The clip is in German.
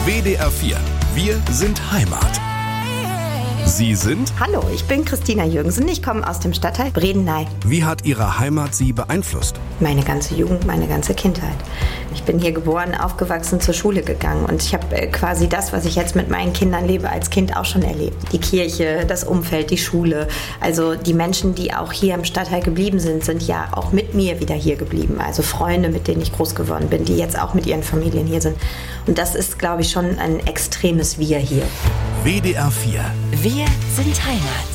WDR 4. Wir sind Heimat. Sie sind? Hallo, ich bin Christina Jürgensen. Ich komme aus dem Stadtteil Bredeney. Wie hat Ihre Heimat Sie beeinflusst? Meine ganze Jugend, meine ganze Kindheit. Ich bin hier geboren, aufgewachsen, zur Schule gegangen. Und ich habe quasi das, was ich jetzt mit meinen Kindern lebe, als Kind auch schon erlebt. Die Kirche, das Umfeld, die Schule. Also die Menschen, die auch hier im Stadtteil geblieben sind, sind ja auch mit mir wieder hier geblieben. Also Freunde, mit denen ich groß geworden bin, die jetzt auch mit ihren Familien hier sind. Und das ist, glaube ich, schon ein extremes Wir hier. WDR 4. Wir sind Heimat.